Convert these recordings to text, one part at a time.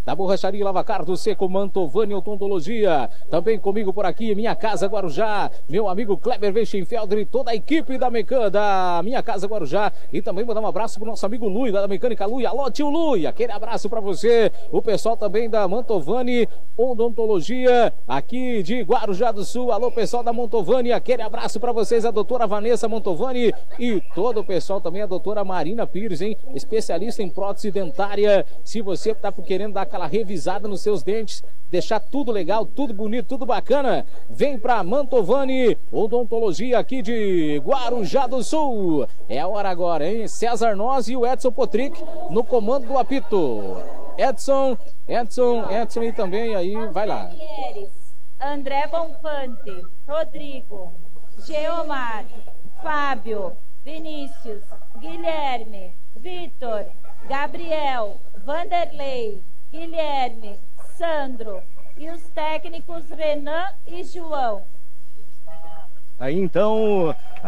da Borracharia Lavacar do Seco, Mantovani Odontologia. Também comigo por aqui, Minha Casa Guarujá, meu amigo Kleber Weichenfelder e toda a equipe da Minha Casa Guarujá. E também mandar um abraço pro nosso amigo Lui, da Mecânica Lui. Alô, tio Lui, aquele abraço para você. O pessoal também da Mantovani Odontologia, aqui de Guarujá do Sul. Alô, pessoal da Mantovani, aquele abraço para vocês, a doutora Vanessa Mantovani e todo o pessoal também, a doutora Marina Pires, hein? Especialista em prótese dentária. Se você tá querendo dar aquela revisada nos seus dentes, deixar tudo legal, tudo bonito, tudo bacana, vem pra Mantovani Odontologia aqui de Guarujá do Sul. É a hora agora, hein? César Nós e o Edson Potrick no comando do apito. Edson e também aí, vai lá. André Bonfante, Rodrigo, Geomar, Fábio, Vinícius, Guilherme, Vitor, Gabriel, Vanderlei, Guilherme, Sandro e os técnicos Renan e João. Aí então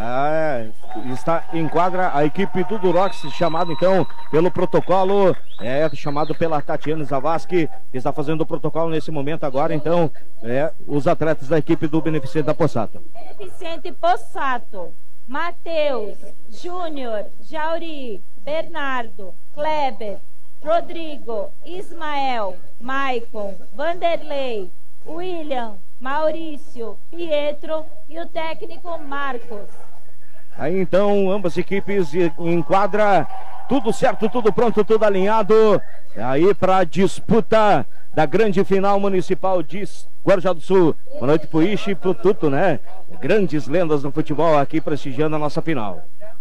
enquadra a equipe do Durox, chamado então pelo protocolo, chamado pela Tatiana Zavascki, que está fazendo o protocolo nesse momento agora. Então os atletas da equipe do Beneficente da Possato. Beneficente Possato, Matheus, Júnior, Jauri, Bernardo, Kleber, Rodrigo, Ismael, Maicon, Vanderlei, William, Maurício, Pietro e o técnico Marcos. Aí então ambas equipes enquadra, tudo certo, tudo pronto, tudo alinhado. Aí para a disputa da grande final municipal de Guarujá do Sul. Boa noite pro Ishi e pro Tuto, né? Grandes lendas do futebol aqui prestigiando a nossa final.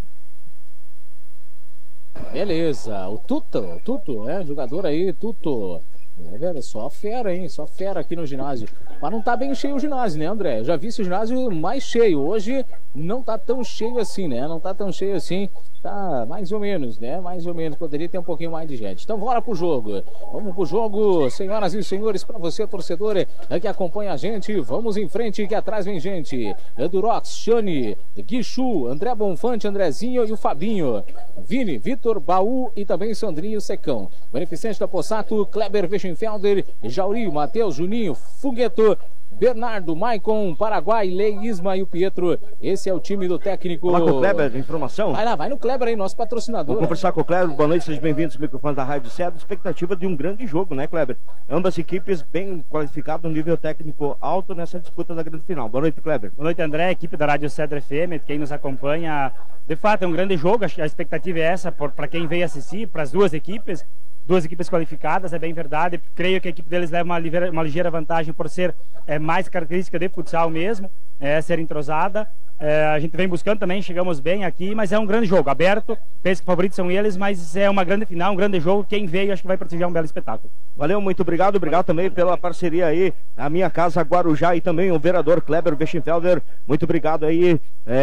Beleza, o Tuto, jogador aí, Tuto. Velho, só fera, hein? Só fera aqui no ginásio. Mas não tá bem cheio o ginásio, né, André? Eu já vi esse ginásio mais cheio. Hoje não tá tão cheio assim, né? Não tá tão cheio assim. Tá mais ou menos, né? Mais ou menos. Poderia ter um pouquinho mais de gente. Então bora pro jogo. Vamos pro jogo, senhoras e senhores. Pra você, torcedor, que acompanha a gente. Vamos em frente, que atrás vem gente. Durox, Xane, Guichu, André Bonfante, Andrezinho e o Fabinho. Vini, Vitor, Baú e também Sandrinho Secão. Beneficente da Possato, Kleber Weichenfelder, Jauri, Matheus, Juninho, Fogueto, Bernardo, Maicon, Paraguai, Lei, Isma e o Pietro. Esse é o time do técnico. Fala com o Kleber, informação. Vai lá, vai no Kleber aí, nosso patrocinador. Vou conversar com o Kleber. Boa noite, sejam bem-vindos ao microfone da Rádio Cedro. Expectativa de um grande jogo, né, Kleber? Ambas equipes bem qualificadas, um nível técnico alto nessa disputa da grande final. Boa noite, Kleber. Boa noite, André, equipe da Rádio Cedro FM, quem nos acompanha. De fato, é um grande jogo, a expectativa é essa para quem veio assistir, para as duas equipes qualificadas, é bem verdade. Creio que a equipe deles leva uma ligeira vantagem por ser mais característica de futsal mesmo, ser entrosada. A gente vem buscando também, chegamos bem aqui, mas é um grande jogo, aberto. Penso que favoritos são eles, mas é uma grande final, um grande jogo. Quem veio acho que vai prestigiar um belo espetáculo. Valeu, muito obrigado. Obrigado também pela parceria aí, a Minha Casa Guarujá e também o vereador Kleber Weichenfelder. Muito obrigado aí,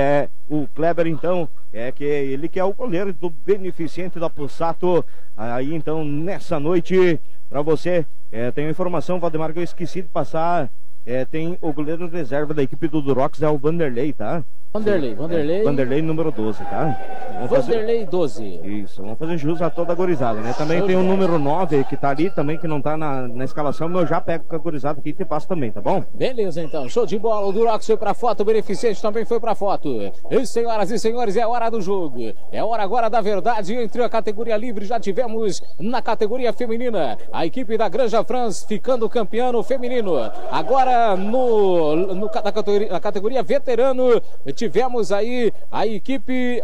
o Kleber então, que ele que é o goleiro do Beneficente da Possato. Aí então, nessa noite, para você, tem uma informação, Valdemar, que eu esqueci de passar. Tem o goleiro reserva da equipe do Durox, é o Vanderlei, tá? Vanderlei número 12, tá? Vanderlei 12. Isso, vamos fazer jus a toda a gurizada, né? Também tem o número 9 que tá ali também, que não tá na escalação, mas eu já pego com a gurizada aqui e te passo também, tá bom? Beleza, então, show de bola. O Durox foi pra foto, o Beneficente também foi pra foto. E senhoras e senhores, é hora do jogo. É hora agora da verdade entre a categoria livre. Já tivemos na categoria feminina a equipe da Granja Franz ficando campeã no feminino. Agora na categoria veterano tivemos aí a equipe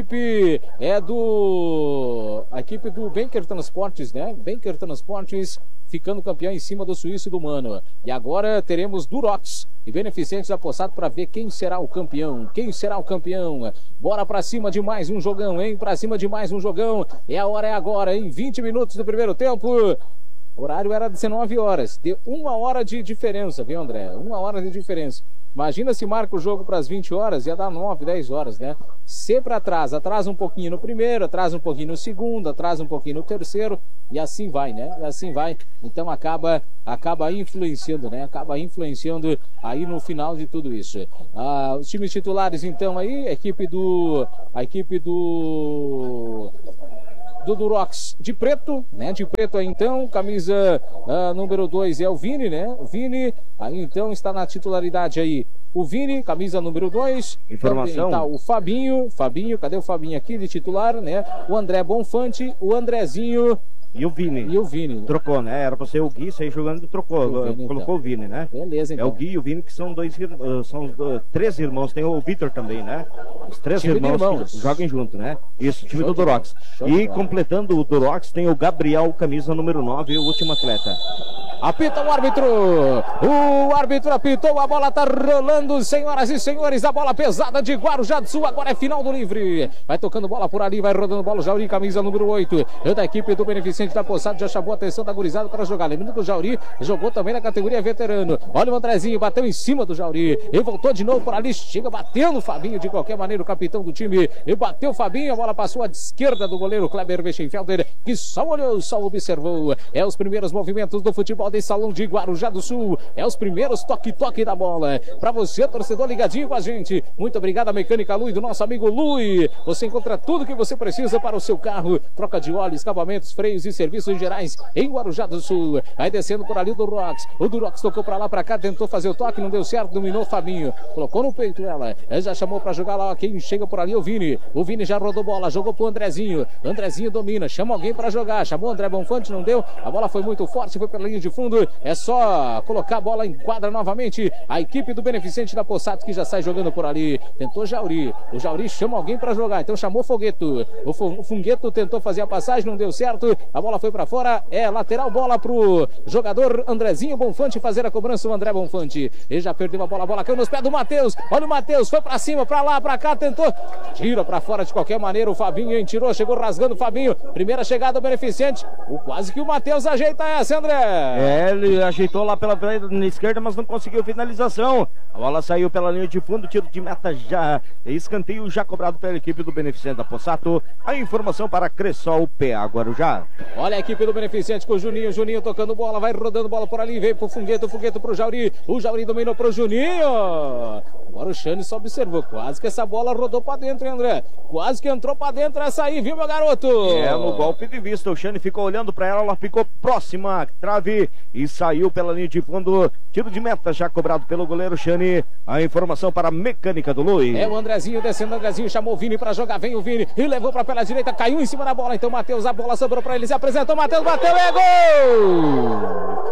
do Benker Transportes, né? Benker Transportes ficando campeão em cima do Suíço e do Mano. E agora teremos Durox e Beneficentes da Possato para ver quem será o campeão. Quem será o campeão? Bora pra cima de mais um jogão, hein? Pra cima de mais um jogão. A hora é agora, em 20 minutos do primeiro tempo. O horário era 19 horas. Deu 1 hora de diferença, viu, André? 1 hora de diferença. Imagina se marca o jogo para as 20 horas, ia dar 9, 10 horas, né? Sempre atrasa um pouquinho no primeiro, atrasa um pouquinho no segundo, atrasa um pouquinho no terceiro, e assim vai, né? E assim vai. Então acaba influenciando, né? Acaba influenciando aí no final de tudo isso. Os times titulares, então, aí, a equipe do do Durox de preto, né? De preto aí então, camisa número 2 é o Vini, né? O Vini, aí então está na titularidade aí o Vini, camisa número 2. Informação. Tá o Fabinho, cadê o Fabinho aqui de titular, né? O André Bonfante, o Andrezinho e o Vini. Trocou, né? Era pra ser o Gui, sair jogando e trocou. Vini, colocou então o Vini, né? Beleza, então. É o Gui e o Vini que são três irmãos. Tem o Vitor também, né? Os três irmãos que jogam junto, né? Isso, time do Durox. E completando o Durox tem o Gabriel, camisa número 9, o último atleta. Apita o árbitro. O árbitro apitou, a bola tá rolando, senhoras e senhores, a bola pesada de Guarujá do Sul, agora é final do livre. Vai tocando bola por ali, vai rodando bola o Jauri, camisa número 8. É da equipe do Beneficente da Poçada, já chamou a atenção da gurizada para jogar. Lembrando que o Jauri jogou também na categoria veterano. Olha o Andrezinho, bateu em cima do Jauri. E voltou de novo por ali, chega batendo o Fabinho de qualquer maneira, o capitão do time. E bateu o Fabinho, a bola passou à esquerda do goleiro Kleber Weschenfelder, que só olhou, só observou. É os primeiros movimentos do futebol desse salão de Guarujá do Sul. É os primeiros toque-toque da bola. Para você, torcedor ligadinho com a gente. Muito obrigado à Mecânica Lui, do nosso amigo Lui. Você encontra tudo que você precisa para o seu carro. Troca de óleo, escapamentos, freios e serviços gerais em Guarujá do Sul. Aí descendo por ali o Durox. O Durox tocou para lá, para cá, tentou fazer o toque, não deu certo, dominou o Fabinho. Colocou no peito ela. Ele já chamou para jogar lá. Quem chega por ali é o Vini. O Vini já rodou bola, jogou pro Andrezinho. Andrezinho domina, chama alguém para jogar. Chamou o André Bonfante, não deu. A bola foi muito forte, foi pela linha de fundo. É só colocar a bola em quadra novamente. A equipe do Beneficente da Poçato que já sai jogando por ali. Tentou Jauri. O Jauri chama alguém para jogar. Então chamou Fogueto. O Fungueto tentou fazer a passagem, não deu certo. A bola foi para fora. É lateral, bola pro jogador Andrezinho Bonfante fazer a cobrança. O André Bonfante. Ele já perdeu a bola caiu nos pés do Matheus. Olha o Matheus, foi para cima, para lá, para cá, tentou. Tira para fora de qualquer maneira. O Fabinho tirou, chegou rasgando o Fabinho. Primeira chegada do Beneficente. Quase que o Matheus ajeita essa, André. Ele ajeitou lá pela esquerda, mas não conseguiu finalização. A bola saiu pela linha de fundo, tiro de meta já. Escanteio já cobrado pela equipe do Beneficente da Poçato. A informação para Cressol PA Guarujá. Olha a equipe do Beneficente com o Juninho tocando bola, vai rodando bola por ali, veio pro Fungueto pro Jauri. O Jauri dominou pro Juninho. Agora o Xane só observou, quase que essa bola rodou pra dentro, hein, André? Quase que entrou pra dentro essa aí, viu, meu garoto? É, no golpe de vista, o Xane ficou olhando pra ela ficou próxima, trave e saiu pela linha de fundo. Tiro de meta já cobrado pelo goleiro Xane. A informação para a Mecânica do Luiz. É o Andrezinho descendo, Andrezinho chamou o Vini pra jogar, vem o Vini e levou pra pela direita, caiu em cima da bola, então Matheus, a bola sobrou pra ele, se apresentou, Matheus bateu, é gol!